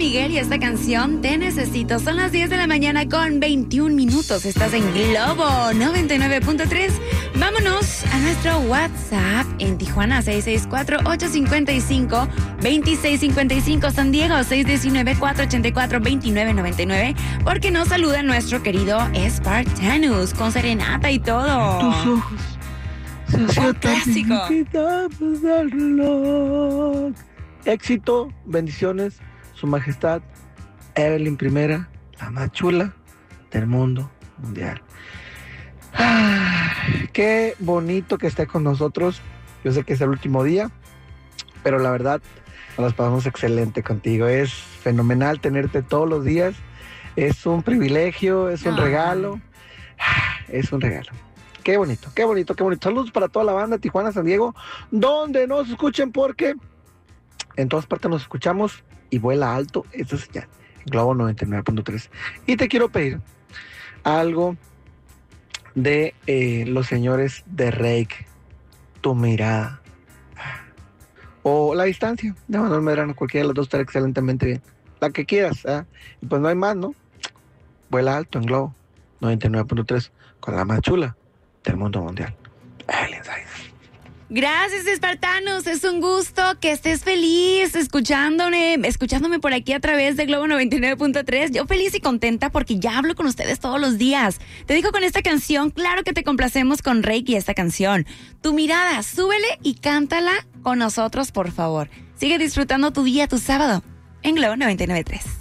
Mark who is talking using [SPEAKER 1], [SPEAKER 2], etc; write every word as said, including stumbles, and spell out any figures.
[SPEAKER 1] Miguel y esta canción Te Necesito. Son las diez de la mañana con veintiún minutos. Estás en Globo noventa y nueve punto tres. Vámonos a nuestro WhatsApp en Tijuana seis seis cuatro, ocho cinco cinco, dos seis cinco cinco, San Diego seis uno nueve, cuatro ocho cuatro, dos nueve nueve nueve, porque nos saluda nuestro querido Spartanus con serenata y todo.
[SPEAKER 2] Tus ojos se hacía tan
[SPEAKER 1] clásico.
[SPEAKER 2] quitamos del reloj. Éxito, bendiciones, su majestad Evelyn Primera, la más chula del mundo mundial. Ah, qué bonito que esté con nosotros. Yo sé que es el último día, pero la verdad nos las pasamos excelente contigo. Es fenomenal tenerte todos los días. Es un privilegio, es un
[SPEAKER 1] Ah.
[SPEAKER 2] regalo. Ah, es un regalo. Qué bonito, qué bonito, qué bonito. Saludos para toda la banda Tijuana, San Diego, donde nos escuchen, porque en todas partes nos escuchamos y vuela alto esta señal, Globo noventa y nueve punto tres. Y te quiero pedir algo de eh, los señores de Reik, Tu Mirada, o La Distancia de Manuel Medrano. Cualquiera de las dos estará excelentemente bien, la que quieras, ¿eh? Y pues no hay más, ¿no? Vuela alto en Globo noventa y nueve punto tres con la más chula del mundo mundial, Evelyn Sainz.
[SPEAKER 1] Gracias, Espartanos. Es un gusto que estés feliz escuchándome, escuchándome por aquí a través de Globo noventa y nueve punto tres. Yo feliz y contenta porque ya hablo con ustedes todos los días. Te digo con esta canción, claro que te complacemos con Reiki esta canción. Tu Mirada, súbele y cántala con nosotros, por favor. Sigue disfrutando tu día, tu sábado, en Globo noventa y nueve punto tres.